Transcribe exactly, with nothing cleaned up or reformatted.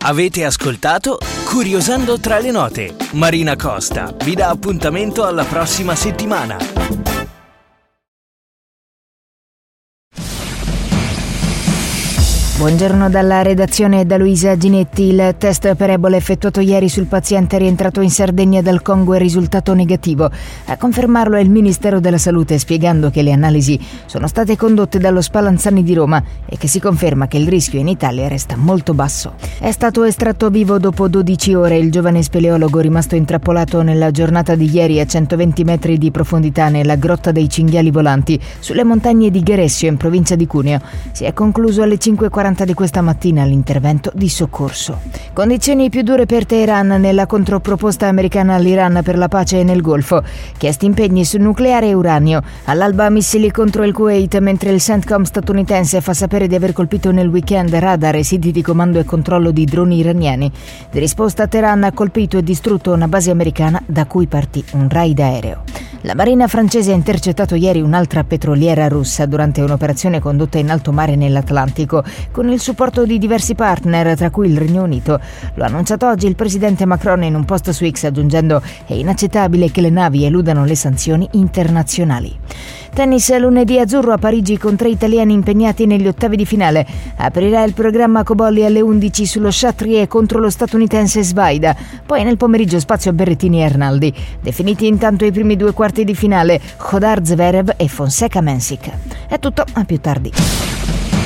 Avete ascoltato Curiosando tra le note. Marina Costa vi dà appuntamento alla prossima settimana. Buongiorno dalla redazione e da Luisa Ginetti. Il test per Ebola effettuato ieri sul paziente rientrato in Sardegna dal Congo è risultato negativo. A confermarlo è il Ministero della Salute, spiegando che le analisi sono state condotte dallo Spallanzani di Roma e che si conferma che il rischio in Italia resta molto basso. È stato estratto vivo dopo dodici ore il giovane speleologo rimasto intrappolato nella giornata di ieri a centoventi metri di profondità nella Grotta dei Cinghiali Volanti, sulle montagne di Gheressio in provincia di Cuneo. Si è concluso alle cinque e quaranta di questa mattina l'intervento di soccorso. Condizioni più dure per Teheran nella controproposta americana all'Iran per la pace nel Golfo. Chiesti impegni su nucleare e uranio. All'alba missili contro il Kuwait, mentre il CENTCOM statunitense fa sapere di aver colpito nel weekend radar e siti di comando e controllo di droni iraniani. Di risposta, Teheran ha colpito e distrutto una base americana da cui partì un raid aereo. La marina francese ha intercettato ieri un'altra petroliera russa durante un'operazione condotta in alto mare nell'Atlantico, con il supporto di diversi partner, tra cui il Regno Unito. Lo ha annunciato oggi il presidente Macron in un post su X, aggiungendo: è inaccettabile che le navi eludano le sanzioni internazionali. Tennis, lunedì azzurro a Parigi con tre italiani impegnati negli ottavi di finale. Aprirà il programma Cobolli alle undici sullo Chatrier contro lo statunitense Svaida. Poi nel pomeriggio spazio a Berrettini e Arnaldi. Definiti intanto i primi due quarti di finale, Hodar Zverev e Fonseca Mensik. È tutto, a più tardi.